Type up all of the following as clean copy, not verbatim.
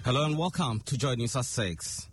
Hello and welcome to Joy News at 6.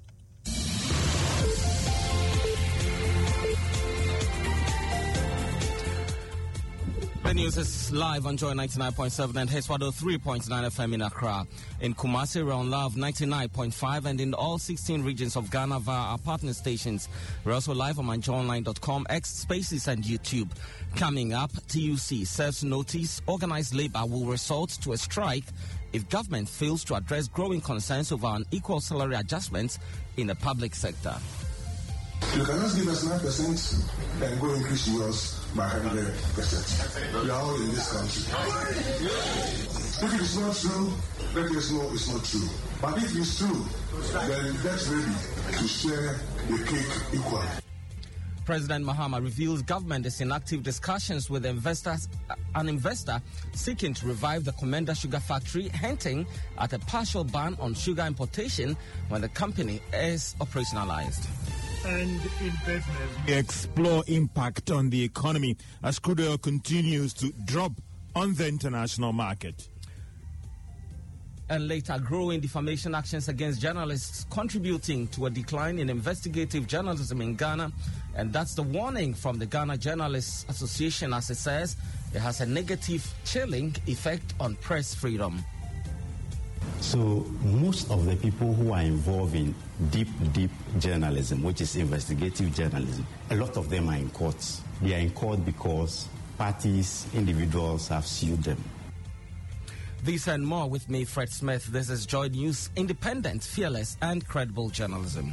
The news is live on Joy 99.7 and Heswado 3.9 FM in Accra. In Kumasi, we're on Love 99.5 and in all 16 regions of Ghana via our partner stations. We're also live on myjoyonline.com, X Spaces and YouTube. Coming up, TUC serves notice organized labor will resort to a strike if government fails to address growing concerns over unequal salary adjustments in the public sector. You can just give us 9% and go increase yours by 100%. We are all in this country. If it is not true, let us know it's not true. But if it's true, then get ready to share the cake equally. President Mahama reveals government is in active discussions with investors, an investor seeking to revive the Commander Sugar Factory, hinting at a partial ban on sugar importation when the company is operationalized. And in business, we explore impact on the economy as crude oil continues to drop on the international market. And later, growing defamation actions against journalists contributing to a decline in investigative journalism in Ghana. And that's the warning from the Ghana Journalists Association, as it says it has a negative chilling effect on press freedom. So most of the people who are involved in deep journalism, which is investigative journalism, a lot of them are in courts. They are in court because parties, individuals have sued them. This and more with me, Fred Smith. This is Joy News, independent, fearless, and credible journalism.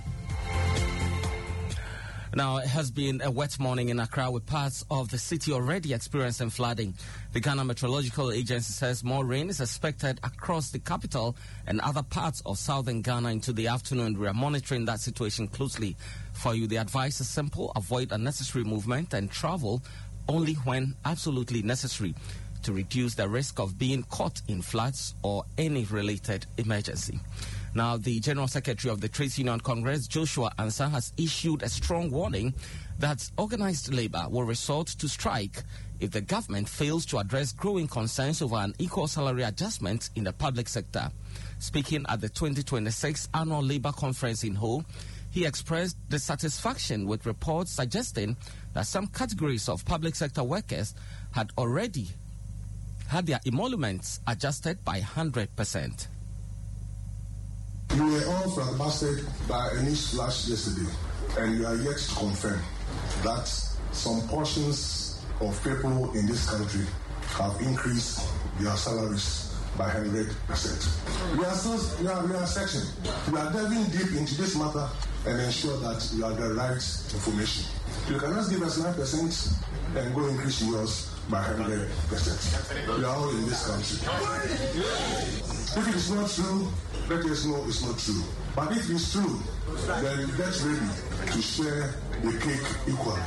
Now, it has been a wet morning in Accra with parts of the city already experiencing flooding. The Ghana Meteorological Agency says more rain is expected across the capital and other parts of southern Ghana into the afternoon. We are monitoring that situation closely for you. The advice is simple: avoid unnecessary movement and travel only when absolutely necessary to reduce the risk of being caught in floods or any related emergency. Now, the General Secretary of the Trades Union Congress, Joshua Ansah, has issued a strong warning that organized labor will resort to strike if the government fails to address growing concerns over an equal salary adjustment in the public sector. Speaking at the 2026 Annual Labor Conference in Ho, he expressed dissatisfaction with reports suggesting that some categories of public sector workers had already had their emoluments adjusted by 100%. You were all flabbergasted by a news flash yesterday, and you are yet to confirm that some portions of people in this country have increased their salaries by 100%. We are searching. We are diving deep into this matter and ensure that you have the right information. You can just give us 9% and go increase yours by 100%. We are all in this country. If it is not true, let us know it's not true. But if it's true, then get ready to share the cake equally.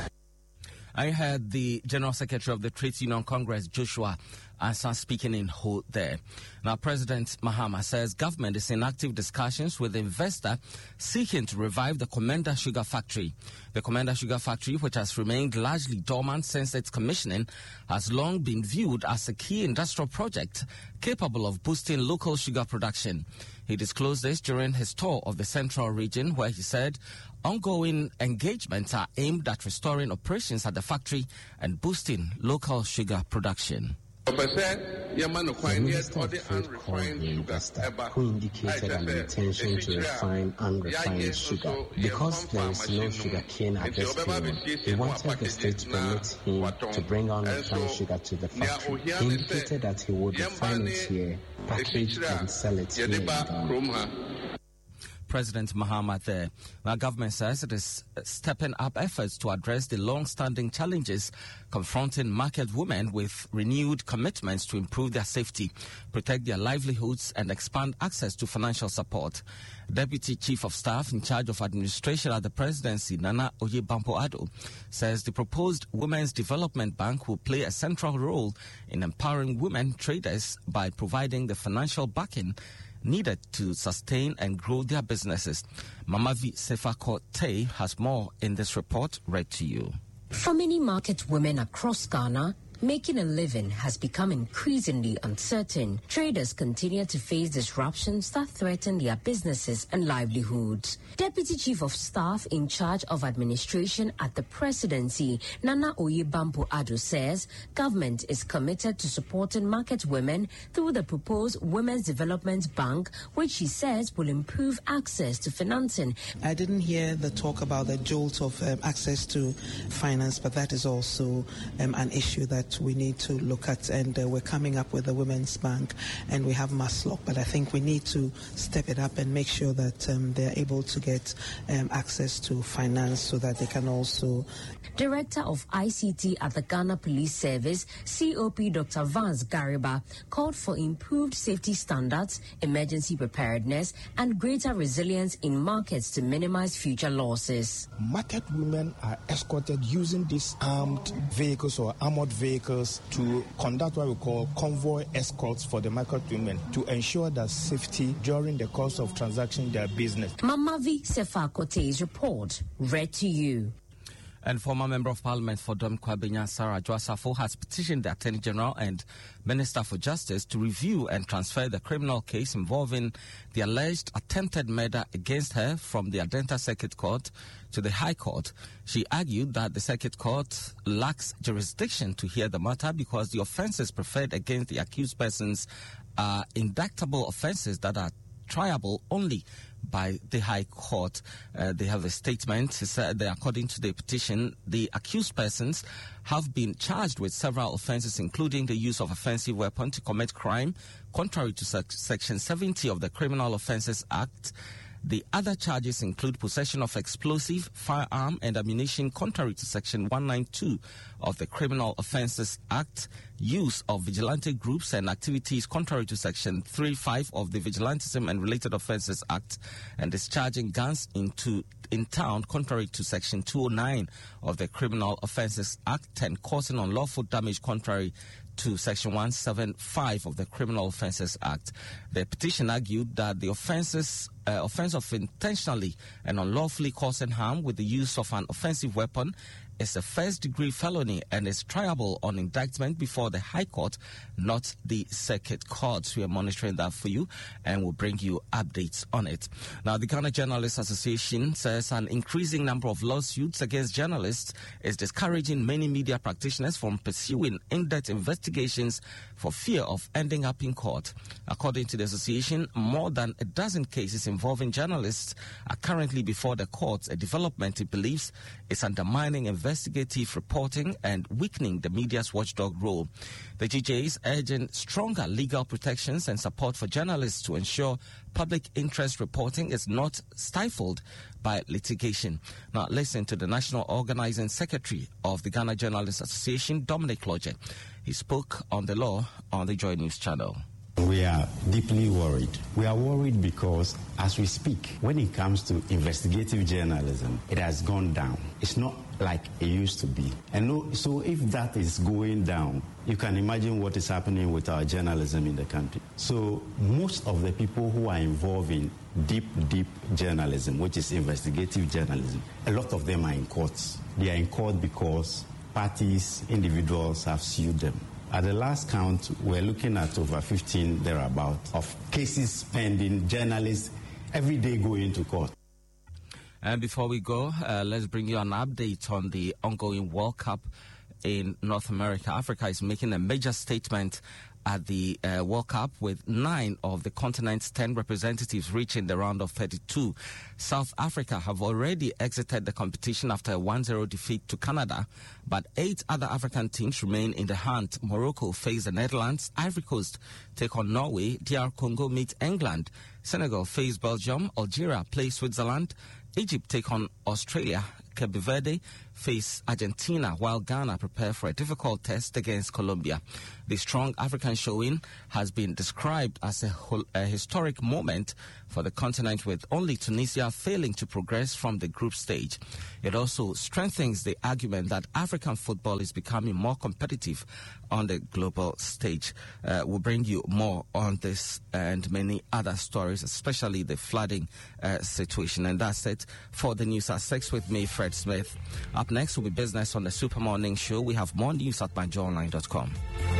I heard the General Secretary of the Trades Union Congress, Joshua Ansah, speaking in Ho there. Now, President Mahama says government is in active discussions with the investor seeking to revive the Commander Sugar Factory. The Commander Sugar Factory, which has remained largely dormant since its commissioning, has long been viewed as a key industrial project capable of boosting local sugar production. He disclosed this during his tour of the central region, where he said ongoing engagements are aimed at restoring operations at the factory and boosting local sugar production. The Minister of Trade called the investor, who indicated an intention to refine unrefined sugar. Because there is no sugar cane at this period, he wanted the state to permit him to bring on refined sugar to the factory. He indicated that he would refine it here, package and sell it here in Ghana. President Mahama there. Our government says it is stepping up efforts to address the long-standing challenges confronting market women with renewed commitments to improve their safety, protect their livelihoods, and expand access to financial support. Deputy Chief of Staff in charge of administration at the presidency, Nana Oyebampo-Addo, says the proposed Women's Development Bank will play a central role in empowering women traders by providing the financial backing needed to sustain and grow their businesses. Mamavi Sefako-Tay has more in this report read to you. For many market women across Ghana, making a living has become increasingly uncertain. Traders continue to face disruptions that threaten their businesses and livelihoods. Deputy Chief of Staff in charge of administration at the presidency, Nana Oyebampo Ado, says government is committed to supporting market women through the proposed Women's Development Bank, which she says will improve access to financing. I didn't hear the talk about the jolt of access to finance, but that is also an issue that we need to look at, and we're coming up with a Women's Bank, and we have Maslock, but I think we need to step it up and make sure that they're able to get access to finance so that they can also... Director of ICT at the Ghana Police Service, COP Dr. Vance Gariba, called for improved safety standards, emergency preparedness, and greater resilience in markets to minimize future losses. Market women are escorted using these armed vehicles or armored vehicles to conduct what we call convoy escorts for the market women to ensure that safety during the course of transacting their business. Mamavi Sefakote's report, read to you. And former Member of Parliament for Dom Kwabenya, Sarah Joasafo, has petitioned the Attorney General and Minister for Justice to review and transfer the criminal case involving the alleged attempted murder against her from the Adenta Circuit Court to the High Court. She argued that the Circuit Court lacks jurisdiction to hear the matter because the offences preferred against the accused persons are indictable offences that are triable only by the High Court. They have a statement. According to the petition, the accused persons have been charged with several offences, including the use of offensive weapon to commit crime, contrary to Section 70 of the Criminal Offences Act. The other charges include possession of explosive, firearm, and ammunition contrary to Section 192 of the Criminal Offences Act, use of vigilante groups and activities contrary to Section 35 of the Vigilantism and Related Offences Act, and discharging guns in town contrary to Section 209 of the Criminal Offences Act, and causing unlawful damage contrary to Section 175 of the Criminal Offences Act. The petition argued that the offence of intentionally and unlawfully causing harm with the use of an offensive weapon is a first-degree felony and is triable on indictment before the High Court, not the Circuit Court. We are monitoring that for you and will bring you updates on it. Now, the Ghana Journalists Association says an increasing number of lawsuits against journalists is discouraging many media practitioners from pursuing in-depth investigations for fear of ending up in court. According to the association, more than a dozen cases involving journalists are currently before the courts, a development it believes is undermining investigative reporting and weakening the media's watchdog role. The GJ is urging stronger legal protections and support for journalists to ensure public interest reporting is not stifled by litigation. Now, listen to the National Organizing Secretary of the Ghana Journalists Association, Dominic Lodge. He spoke on the law on the Joy News channel. We are deeply worried. We are worried because, as we speak, when it comes to investigative journalism, it has gone down. It's not like it used to be. And so if that is going down, you can imagine what is happening with our journalism in the country. So most of the people who are involved in deep journalism, which is investigative journalism, a lot of them are in courts. They are in court because parties, individuals have sued them. At the last count, we're looking at over 15 thereabout of cases pending, journalists every day going to court. And before we go, let's bring you an update on the ongoing World Cup in North America. Africa is making a major statement at the World Cup, with 9 of the continent's 10 representatives reaching the round of 32. South Africa have already exited the competition after a 1-0 defeat to Canada, but 8 other African teams remain in the hunt. Morocco face the Netherlands, Ivory Coast take on Norway, DR Congo meet England, Senegal face Belgium, Algeria play Switzerland, Egypt take on Australia, Cape Verde face Argentina, while Ghana prepare for a difficult test against Colombia. The strong African showing has been described as a historic moment for the continent, with only Tunisia failing to progress from the group stage. It also strengthens the argument that African football is becoming more competitive on the global stage. We'll bring you more on this and many other stories, especially the flooding situation. And that's it for the news at 6 with me, Fred Smith. Up Up next will be business on the Super Morning Show. We have more news at myjoyonline.com.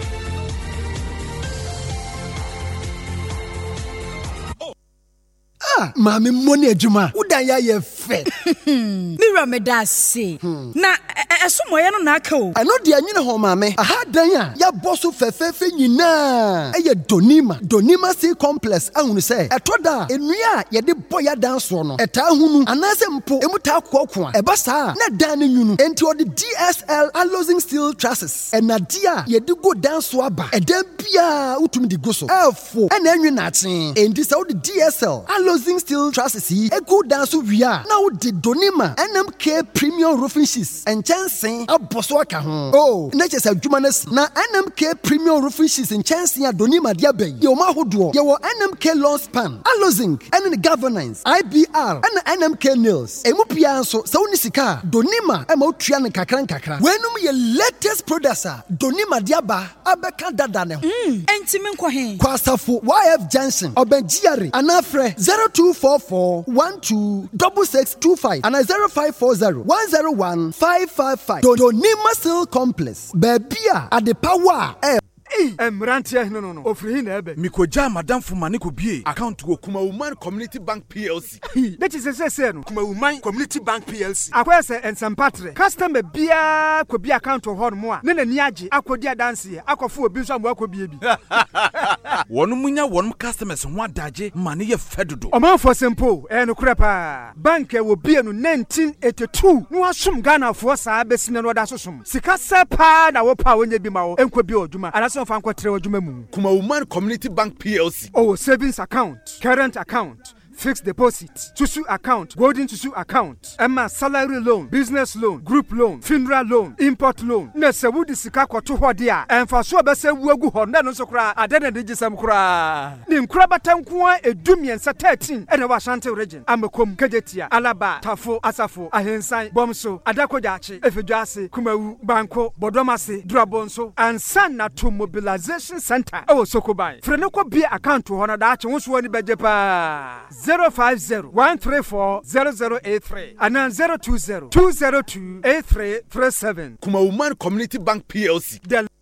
Mami money ejuma udan ya ye fe mira me da se na esomoye no na aka o ano de anyine ho mami aha dan a ya boso fefefe nyina eye donima sea complex ahunu se etoda enua ye de boya dan so no eta hunu anase mpo emuta kokko a eba saa na dan ne nyunu enti o de DSL alloying steel trusses enadia ye de go dan so aba edan bia utumi di go so efo ena anwi na achen enti se o de DSL alloying steel trusses yi egu dan so wia na o de donima NMK premium roofing sheets and chancing aboso aka ho oh na chese adwuma na NMK premium roofing sheets and chancing a donima dia ben ye o ma hodo ye wo NMK long span alloying and the governance IBR and NMK nails emu pia so se oni sika donima e ma otua ne kakra wenum ye latest products donima dia ba abeka dada ne ho enti me nkɔ he kwasafo YF Johnson obenjiare anafre 0244 126625 and 0540 101 555 donima steel complex babia at the power Mrantia no. Ofri na ebe. Mikoja madam Fumani ko bie account go Kuma Woman Community Bank PLC. That is say no. Kuma Woman Community Bank PLC. Akwa se ensempatre. Customer bia ko bia account ho no mo a. Ne nani age akodi adanse akofo obi so amwa ko bie bi. Wonu munya wonu customers ho adaje mane ye fedodo. Oman for simple no kura pa. Bank e wo bie no 1982. No asom Ghana for sa besine no da sosom. Sika se pa na wo pa wonye bi ma wo enko bi oduma. Kuma Woman Community Bank PLC. Oh, savings account, current account, fixed deposit, Tusu account, golden Tusu account, Emma salary loan, business loan, group loan, funeral loan, import loan. Nese wudi sika kwa tu hodia. Enfasua bese wegu honda no sokra adene digisam kura. Nim kura batankuwa edumien sa 13 ene wa Ashanti region. Amekom Kejetia, Alaba, Tafo, Asafo, Ahensai, Bomso, Adakojachi, Efejuase, Kumawu, Banko, Bodomase, Drabonso, and Sana to Mobilization Center. Oh, Sokobai. Frenoko be account to honor that won't wani bejepa. 050-134-0083 and then 020-202-8337. Kuma Woman Community Bank PLC.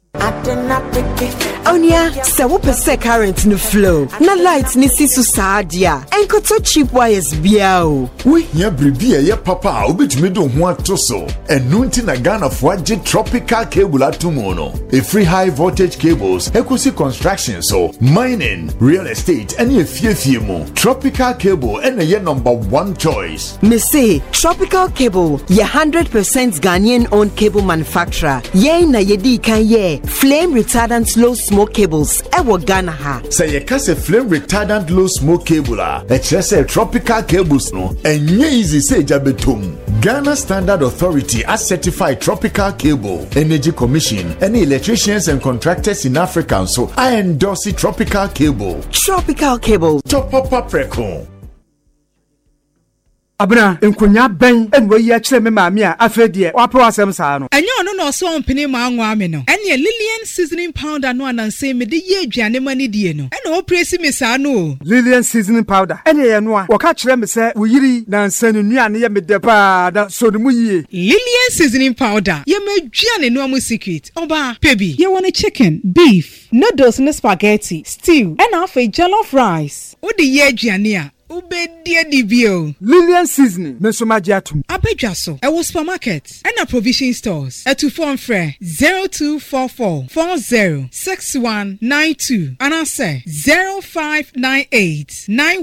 Onya, se wo pese current no flow. Na light ni sisu saadia. Enkoto cheap wires bia o. We hia bribi ye papa obetumi do ho atoso. Enu nti na Ghana fo age tropical cable atomo no. A free high voltage cables, equity construction so, mining, real estate, any efie mo. Tropical cable and ye number 1 choice. Me say Tropical Cable, ye 100% Ghanaian owned cable manufacturer. Ye na ye di kan ye flame retardant low smoke cables ewo Ghana ha. Say ye kase flame retardant low smoke cable a say Tropical Cables no enye easy say jabetum. Ghana Standard Authority as certified Tropical Cable, Energy Commission, any electricians and contractors in Africa so I endorse Tropical Cable. Tropical Cable. Top up preco. Abna enkonya ben enwe yi akire me maami a afedie wapo asem saa no enye ono no so ompene ma anwa me no ene Lillian seasoning powder no ananse me de ye aduane mani die no ene o presi me saa no Lillian seasoning powder ene ye no a wo ka kire me se wo yiri na nsanu nuane ye me de pa da so no mu yie Lillian seasoning powder ye me aduane no amu secret oba pebi ye want chicken beef noodles and spaghetti stew and half a jollof rice wo de ye aduane a Ubedia dibio. Lillian seasoning. Mesomagiatum. Abejaso. Ewo supermarket. And a provision stores. To phone frere 0244 406192. And I say 0598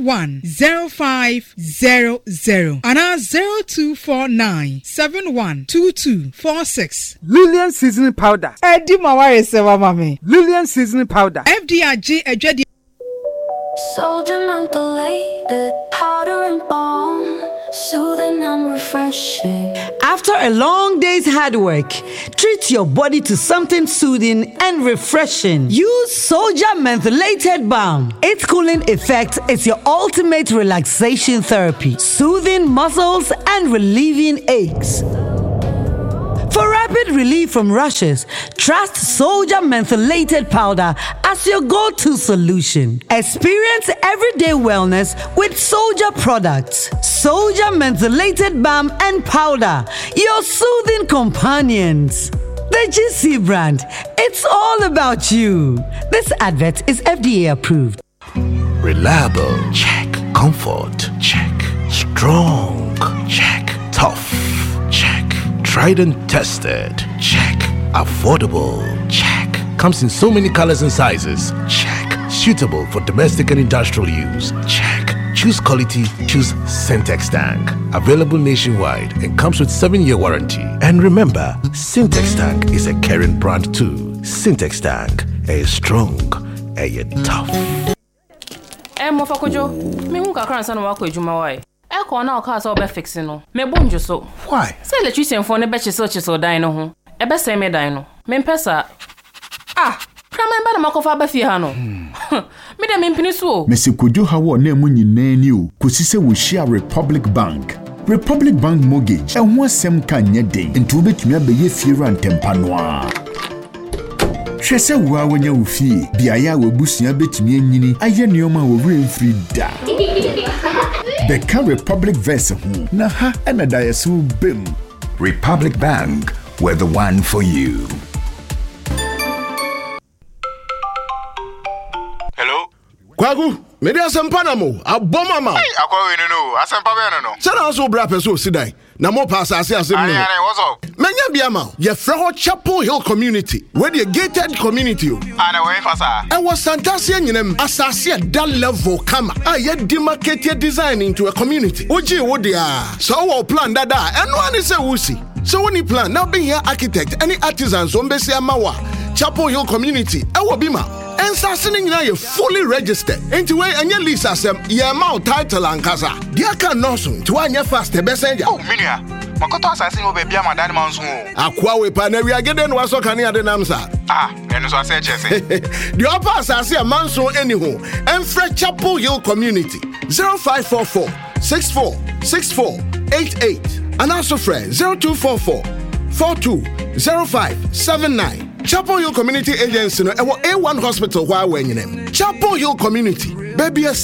910500. And I 0249 712246. Lillian seasoning powder. Edi maware sewa mami. Lillian seasoning powder. FDRG ejedi. Soldier mentholated, powder and balm, soothing and refreshing. After a long day's hard work, treat your body to something soothing and refreshing. Use Soldier Mentholated Balm. Its cooling effect is your ultimate relaxation therapy, soothing muscles and relieving aches. For rapid relief from rashes, trust Soldier Mentholated Powder as your go-to solution. Experience everyday wellness with Soldier products. Soldier Mentholated Balm and Powder, your soothing companions. The GC brand, it's all about you. This advert is FDA approved. Reliable, check. Comfort, check. Strong, check. Tough, check. Tried and tested, check. Affordable, check. Comes in so many colors and sizes, check. Suitable for domestic and industrial use, check. Choose quality, choose Syntex Tank. Available nationwide and comes with 7-year warranty. And remember, Syntex Tank is a Karen brand too. Syntex Tank, a strong, a tough. Mofakojo, me who can answer no wako ejuma Eko na oka so be fix no. Me bonjo so. Why? Say electrician for ne be so dan no ho. E be say me dan no. Me mpesa. Ah, krama mba na makofa ba fie ha no. Me de me mpini so. Mesikojo hawo na mu nyina ni o. Kosi se wo share Republic Bank. Republic Bank mortgage. E ho asem kan nye den. Nti obetumi abeye fie rantempa no a. Hwese wo awanya wo fie. Biaya wo busua betumi anyini. Aye neoma wo remfri da. Beka Republic Verse ho. Na ha na dayesu bem. Republic Bank, we're the one for you. Hello? Kwagu, me dey asempa na mo. Aboma ma. Hey, akwa we no. Asempa be no. Sana so bra person sidai. Na mo pass asem no. Aye, what's up? Menya bia ma. Ye frɛ ho Chapel Hill community. Where the gated community o. Ana we fasa. E was Santasia nyinem asase that level kama. Ye demarcated design into a community. Oji wo dia. So wo plan dada. Eno ani se wo si. So when you plan, now being here architect, any artisans on Bessie Amawa, Chapel Hill community, Ewa Bima, and Sassing now you're fully registered. Into way and your lease as ye amount title and casa. Diaka Nosun, to one year fast, the best. Oh, Minia, Makoto assassin will be my dad man's home. Aquawe Paneria getting was so can you the Namsa? Ah, and so I said, Jesse. The upper assassin a manso anyhow, and Fred Chapel Hill community 0544 646488. And also friend 0244 420579. Chapel Hill Community Agency no A1 Hospital where we Chapel Hill Community baby